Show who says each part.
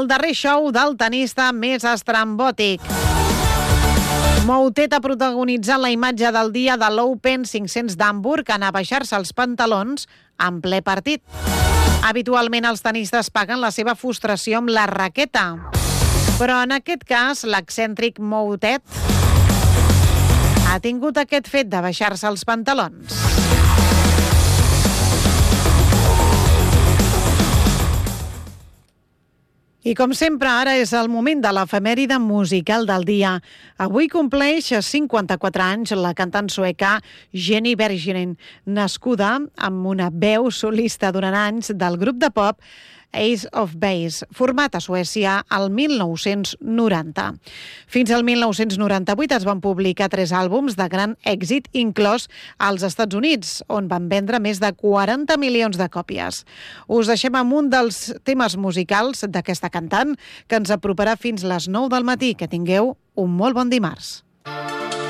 Speaker 1: el darrer show del tenista més estrambòtic. Moutet ha protagonitzat la imatge del dia de l'Open 500 d'Hamburg en abaixar-se els pantalons en ple partit. Habitualment els tenistes paguen la seva frustració amb la raqueta, però en aquest cas l'excèntric Moutet ha tingut aquest fet de baixar-se els pantalons. I com sempre, ara és el moment de l'efemèride musical del dia. Avui compleix 54 anys la cantant sueca Jenny Berggren, nascuda amb una veu solista durant anys del grup de pop Ace of Base, format a Suècia el 1990. Fins al 1998 es van publicar 3 àlbums de gran èxit, inclòs als Estats Units, on van vendre més de 40 milions de còpies. Us deixem amb un dels temes musicals d'aquesta cantant que ens aproparà fins les 9 del matí. Que tingueu un molt bon dimarts.